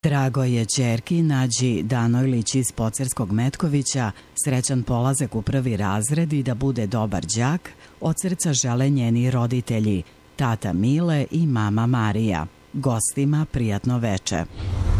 Drago je ćerki Nađi Danojlić iz Pocerskog Metkovića srećan polazak u prvi razred i da bude dobar đak, od srca žele njeni roditelji, tata Mile i mama Marija. Gostima prijatno veče.